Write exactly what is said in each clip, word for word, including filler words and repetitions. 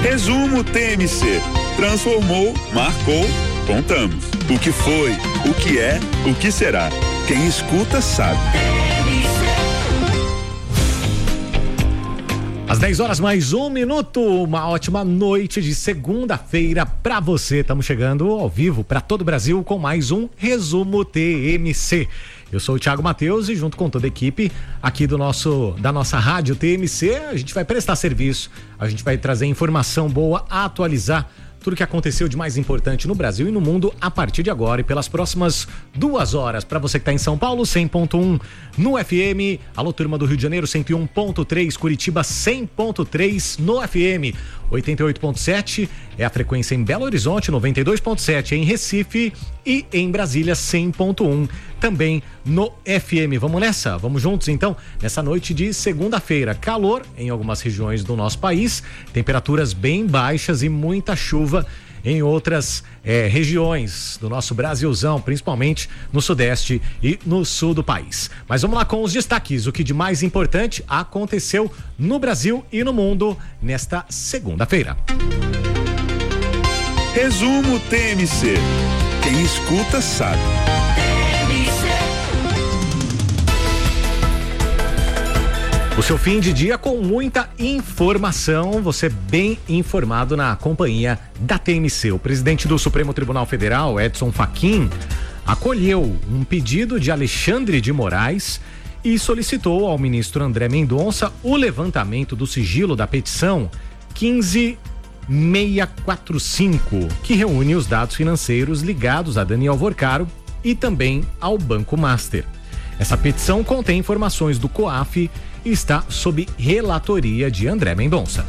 Resumo T M C. Transformou, marcou, contamos. O que foi, o que é, o que será. Quem escuta sabe. Às dez horas mais um minuto, uma ótima noite de segunda-feira pra você. Estamos chegando ao vivo para todo o Brasil com mais um Resumo T M C. Eu sou o Thiago Matheus e junto com toda a equipe aqui do nosso, da nossa rádio T M C, a gente vai prestar serviço, a gente vai trazer informação boa, atualizar tudo que aconteceu de mais importante no Brasil e no mundo a partir de agora e pelas próximas duas horas. Para você que está em São Paulo, cem ponto um no F M. Alô, turma do Rio de Janeiro, cento e um ponto três. Curitiba, cem ponto três no F M. oitenta e oito ponto sete é a frequência em Belo Horizonte, noventa e dois ponto sete em Recife e em Brasília, cem ponto um também no F M. Vamos nessa? Vamos juntos então? Nessa noite de segunda-feira, calor em algumas regiões do nosso país, temperaturas bem baixas e muita chuva em outras eh, regiões do nosso Brasilzão, principalmente no sudeste e no sul do país. Mas vamos lá com os destaques, o que de mais importante aconteceu no Brasil e no mundo nesta segunda-feira. Resumo T M C. Quem escuta sabe. O seu fim de dia com muita informação, você bem informado na companhia da T M C. O presidente do Supremo Tribunal Federal, Edson Fachin, acolheu um pedido de Alexandre de Moraes e solicitou ao ministro André Mendonça o levantamento do sigilo da petição quinze mil seiscentos e quarenta e cinco, que reúne os dados financeiros ligados a Daniel Vorcaro e também ao Banco Master. Essa petição contém informações do COAF e está sob relatoria de André Mendonça.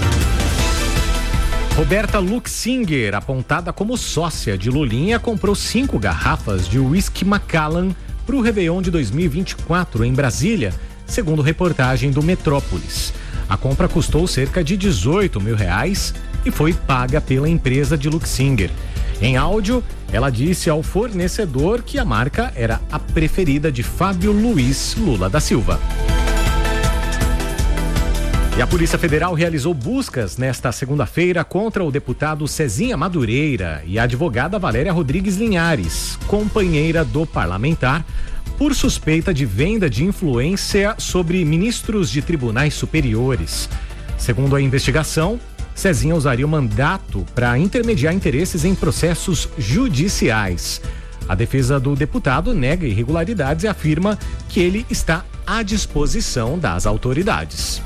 Roberta Luxinger, apontada como sócia de Lulinha, comprou cinco garrafas de whisky Macallan para o Réveillon de dois mil e vinte e quatro em Brasília, segundo reportagem do Metrópolis. A compra custou cerca de dezoito mil reais e foi paga pela empresa de Luxinger. Em áudio, ela disse ao fornecedor que a marca era a preferida de Fábio Luiz Lula da Silva. E a Polícia Federal realizou buscas nesta segunda-feira contra o deputado Cezinha Madureira e a advogada Valéria Rodrigues Linhares, companheira do parlamentar, por suspeita de venda de influência sobre ministros de tribunais superiores. Segundo a investigação, Cezinha usaria o mandato para intermediar interesses em processos judiciais. A defesa do deputado nega irregularidades e afirma que ele está à disposição das autoridades.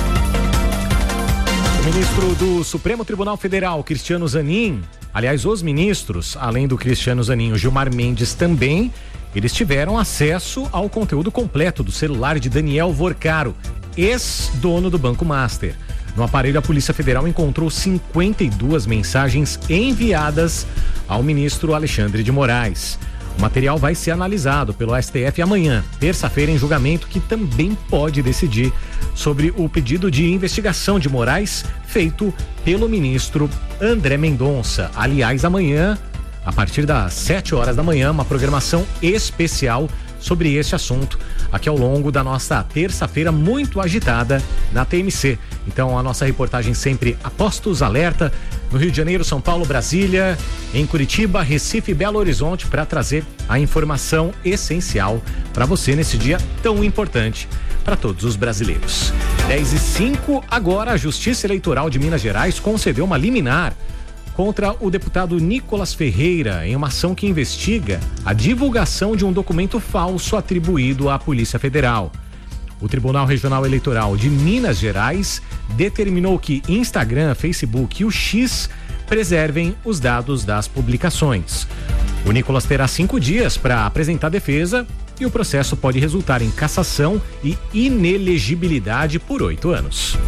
O ministro do Supremo Tribunal Federal, Cristiano Zanin, aliás, os ministros, além do Cristiano Zanin, o Gilmar Mendes também, eles tiveram acesso ao conteúdo completo do celular de Daniel Vorcaro, ex-dono do Banco Master. No aparelho, a Polícia Federal encontrou cinquenta e duas mensagens enviadas ao ministro Alexandre de Moraes. O material vai ser analisado pelo S T F amanhã, terça-feira, em julgamento, que também pode decidir sobre o pedido de investigação de Moraes feito pelo ministro André Mendonça. Aliás, amanhã, a partir das sete horas da manhã, uma programação especial sobre este assunto aqui ao longo da nossa terça-feira muito agitada na T M C. Então, a nossa reportagem sempre a postos, alerta no Rio de Janeiro, São Paulo, Brasília, em Curitiba, Recife e Belo Horizonte, para trazer a informação essencial para você nesse dia tão importante para todos os brasileiros. dez e cinco, agora a Justiça Eleitoral de Minas Gerais concedeu uma liminar contra o deputado Nicolas Ferreira em uma ação que investiga a divulgação de um documento falso atribuído à Polícia Federal. O Tribunal Regional Eleitoral de Minas Gerais determinou que Instagram, Facebook e o X preservem os dados das publicações. O Nicolas terá cinco dias para apresentar defesa e o processo pode resultar em cassação e inelegibilidade por oito anos.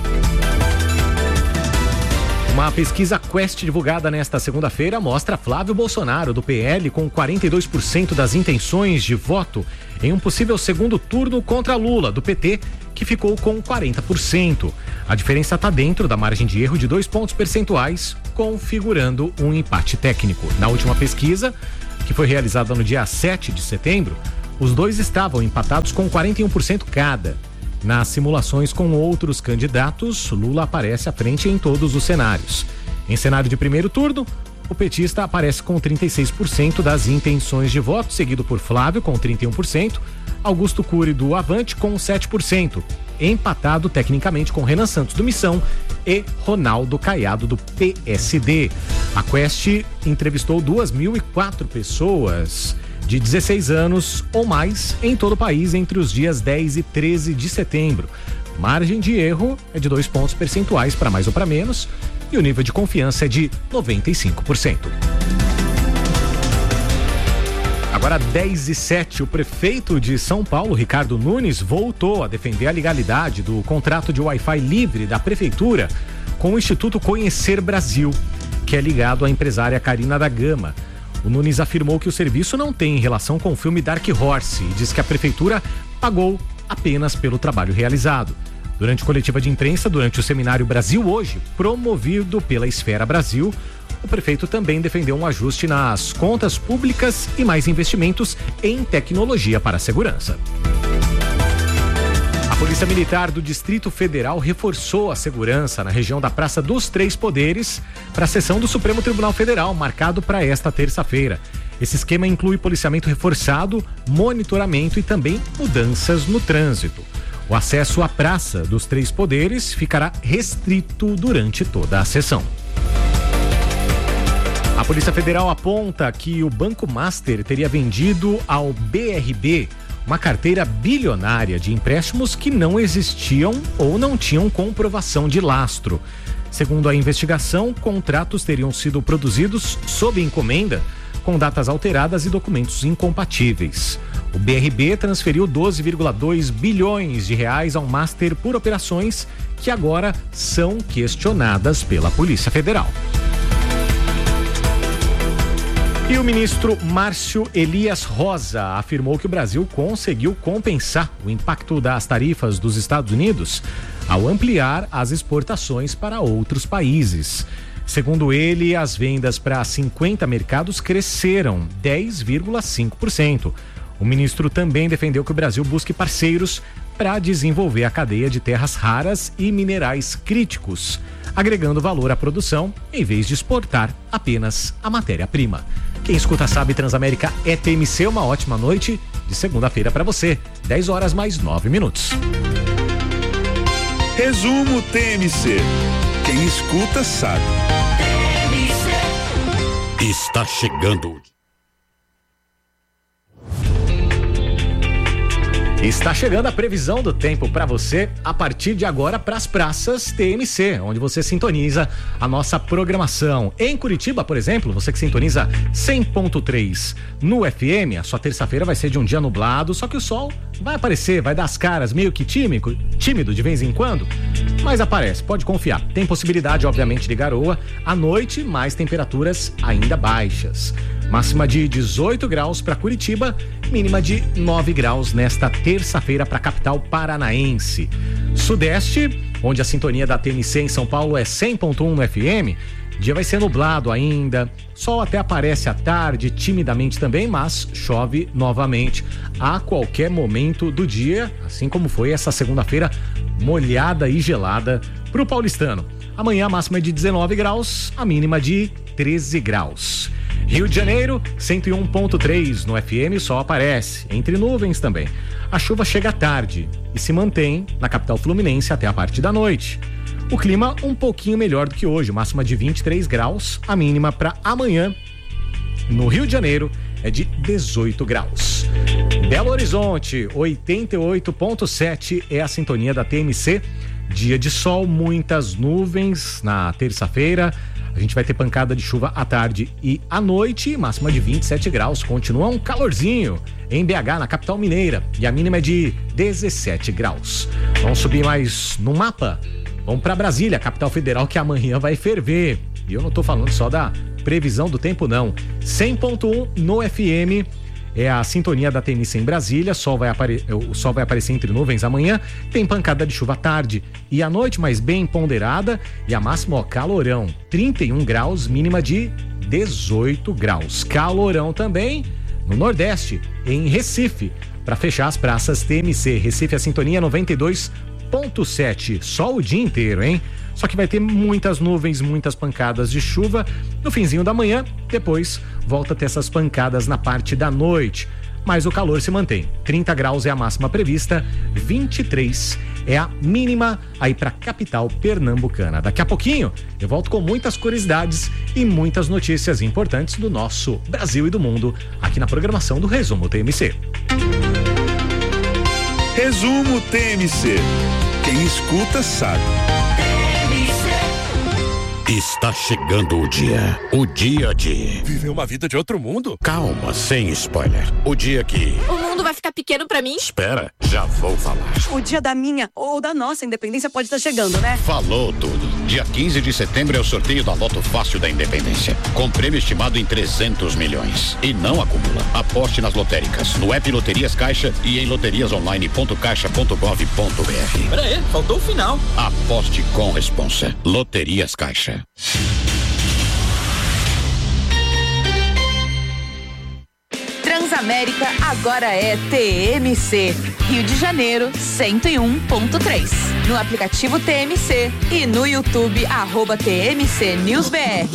Uma pesquisa Quest divulgada nesta segunda-feira mostra Flávio Bolsonaro, do P L, com quarenta e dois por cento das intenções de voto em um possível segundo turno contra Lula, do P T, que ficou com quarenta por cento. A diferença está dentro da margem de erro de dois pontos percentuais, configurando um empate técnico. Na última pesquisa, que foi realizada no dia sete de setembro, os dois estavam empatados com quarenta e um por cento cada. Nas simulações com outros candidatos, Lula aparece à frente em todos os cenários. Em cenário de primeiro turno, o petista aparece com trinta e seis por cento das intenções de voto, seguido por Flávio com trinta e um por cento, Augusto Cury do Avante com sete por cento, empatado tecnicamente com Renan Santos do Missão e Ronaldo Caiado do P S D. A Quest entrevistou duas mil e quatro pessoas de dezesseis anos ou mais em todo o país entre os dias dez e treze de setembro. Margem de erro é de dois pontos percentuais para mais ou para menos e o nível de confiança é de noventa e cinco por cento. Agora dez e sete, o prefeito de São Paulo, Ricardo Nunes, voltou a defender a legalidade do contrato de Wi-Fi livre da prefeitura com o Instituto Conhecer Brasil, que é ligado à empresária Karina da Gama. O Nunes afirmou que o serviço não tem relação com o filme Dark Horse e diz que a prefeitura pagou apenas pelo trabalho realizado. Durante coletiva de imprensa, durante o seminário Brasil Hoje, promovido pela Esfera Brasil, o prefeito também defendeu um ajuste nas contas públicas e mais investimentos em tecnologia para a segurança. A Polícia Militar do Distrito Federal reforçou a segurança na região da Praça dos Três Poderes para a sessão do Supremo Tribunal Federal, marcado para esta terça-feira. Esse esquema inclui policiamento reforçado, monitoramento e também mudanças no trânsito. O acesso à Praça dos Três Poderes ficará restrito durante toda a sessão. A Polícia Federal aponta que o Banco Master teria vendido ao B R B uma carteira bilionária de empréstimos que não existiam ou não tinham comprovação de lastro. Segundo a investigação, contratos teriam sido produzidos sob encomenda, com datas alteradas e documentos incompatíveis. O B R B transferiu doze vírgula dois bilhões de reais ao Master por operações que agora são questionadas pela Polícia Federal. E o ministro Márcio Elias Rosa afirmou que o Brasil conseguiu compensar o impacto das tarifas dos Estados Unidos ao ampliar as exportações para outros países. Segundo ele, as vendas para cinquenta mercados cresceram dez vírgula cinco por cento. O ministro também defendeu que o Brasil busque parceiros para desenvolver a cadeia de terras raras e minerais críticos, agregando valor à produção em vez de exportar apenas a matéria-prima. Quem escuta sabe, Transamérica é T M C. Uma ótima noite de segunda-feira para você. dez horas mais nove minutos. Resumo T M C. Quem escuta sabe. Está chegando. Está chegando a previsão do tempo para você a partir de agora para as praças T M C, onde você sintoniza a nossa programação. Em Curitiba, por exemplo, você que sintoniza cem ponto três no F M, a sua terça-feira vai ser de um dia nublado, só que o sol vai aparecer, vai dar as caras meio que tímido, tímido de vez em quando, mas aparece, pode confiar. Tem possibilidade, obviamente, de garoa à noite, mas temperaturas ainda baixas. Máxima de dezoito graus para Curitiba, mínima de nove graus nesta terça-feira para a capital paranaense. Sudeste, onde a sintonia da T M C em São Paulo é cem ponto um no F M, dia vai ser nublado ainda, sol até aparece à tarde, timidamente também, mas chove novamente a qualquer momento do dia, assim como foi essa segunda-feira molhada e gelada para o paulistano. Amanhã a máxima é de dezenove graus, a mínima de treze graus. Rio de Janeiro, cento e um ponto três no F M, sol aparece, entre nuvens também. A chuva chega à tarde e se mantém na capital fluminense até a parte da noite. O clima um pouquinho melhor do que hoje, máxima de vinte e três graus, a mínima para amanhã no Rio de Janeiro é de dezoito graus. Belo Horizonte, oitenta e oito ponto sete é a sintonia da T M C. Dia de sol, muitas nuvens na terça-feira. A gente vai ter pancada de chuva à tarde e à noite, máxima de vinte e sete graus. Continua um calorzinho em B H, na capital mineira, e a mínima é de dezessete graus. Vamos subir mais no mapa. Vamos para Brasília, capital federal, que amanhã vai ferver. E eu não tô falando só da previsão do tempo, não. cem ponto um no F M. É a sintonia da T M C em Brasília, sol vai apare... o sol vai aparecer entre nuvens amanhã, tem pancada de chuva à tarde e à noite, mas bem ponderada, e a máxima, ó, calorão, trinta e um graus, mínima de dezoito graus. Calorão também no Nordeste, em Recife, para fechar as praças T M C. Recife, a sintonia noventa e dois ponto sete. Sol o dia inteiro, hein? Só que vai ter muitas nuvens, muitas pancadas de chuva no finzinho da manhã. Depois volta a ter essas pancadas na parte da noite. Mas o calor se mantém. trinta graus é a máxima prevista, vinte e três é a mínima aí para a capital pernambucana. Daqui a pouquinho eu volto com muitas curiosidades e muitas notícias importantes do nosso Brasil e do mundo aqui na programação do Resumo T M C. Resumo T M C. Quem escuta sabe. Está chegando o dia. O dia de... Viver uma vida de outro mundo? Calma, sem spoiler. O dia que... O mundo vai ficar pequeno pra mim? Espera, já vou falar. O dia da minha ou da nossa independência pode estar chegando, né? Falou tudo. Dia quinze de setembro é o sorteio da Loto Fácil da Independência. Com prêmio estimado em trezentos milhões. E não acumula. Aposte nas lotéricas, no app Loterias Caixa e em loterias online ponto caixa ponto gov ponto br. Pera aí, faltou o final. Aposte com responsa. Loterias Caixa. Transamérica agora é T M C, Rio de Janeiro cento e um ponto três. No aplicativo T M C e no YouTube, arroba T M C News B R.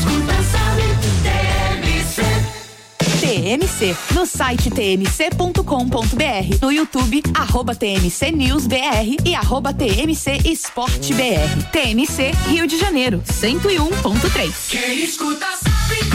T M C, no site t m c ponto com ponto b r, no YouTube, arroba T M C News B R e arroba T M C Esporte B R. T M C Rio de Janeiro, cento e um ponto três. Quem escuta sabe.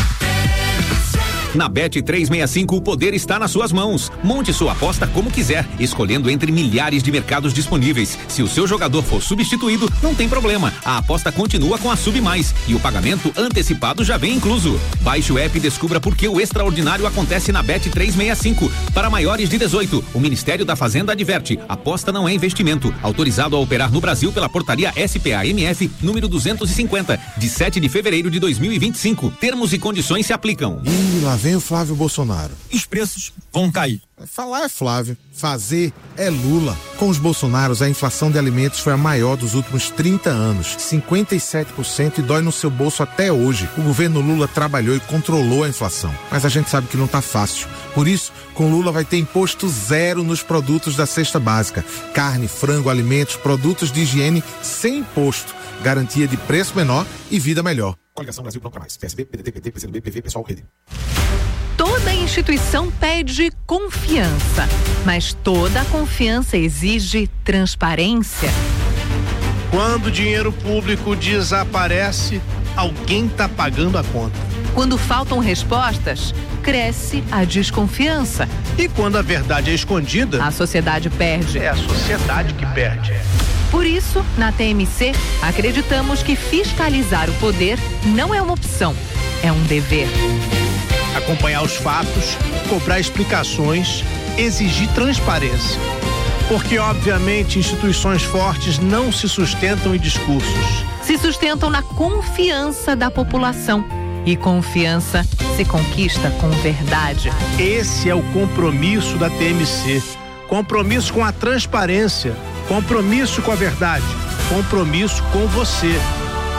Na Bet trezentos e sessenta e cinco, o poder está nas suas mãos. Monte sua aposta como quiser, escolhendo entre milhares de mercados disponíveis. Se o seu jogador for substituído, não tem problema. A aposta continua com a Sub Mais e o pagamento antecipado já vem incluso. Baixe o app e descubra por que o extraordinário acontece na Bet trezentos e sessenta e cinco. Para maiores de dezoito, o Ministério da Fazenda adverte: aposta não é investimento. Autorizado a operar no Brasil pela portaria S P A M F número duzentos e cinquenta, de sete de fevereiro de dois mil e vinte e cinco. Termos e condições se aplicam. Ih, lá vem o Flávio Bolsonaro. Os preços vão cair. Falar é Flávio, fazer é Lula. Com os Bolsonaros, a inflação de alimentos foi a maior dos últimos trinta anos, cinquenta e sete por cento, e dói no seu bolso até hoje. O governo Lula trabalhou e controlou a inflação, mas a gente sabe que não tá fácil. Por isso, com Lula vai ter imposto zero nos produtos da cesta básica: carne, frango, alimentos, produtos de higiene sem imposto, garantia de preço menor e vida melhor. Coligação Brasil Pronto Pra Mais, P S B, P D T, P T, P C do B, P V, Pessoal, Rede. Toda instituição pede confiança, mas toda confiança exige transparência. Quando o dinheiro público desaparece, alguém está pagando a conta. Quando faltam respostas, cresce a desconfiança. E quando a verdade é escondida, a sociedade perde. É a sociedade que perde. Por isso, na T M C, acreditamos que fiscalizar o poder não é uma opção, é um dever. Acompanhar os fatos, cobrar explicações, exigir transparência. Porque, obviamente, instituições fortes não se sustentam em discursos. Se sustentam na confiança da população. E confiança se conquista com verdade. Esse é o compromisso da T M C. Compromisso com a transparência. Compromisso com a verdade. Compromisso com você.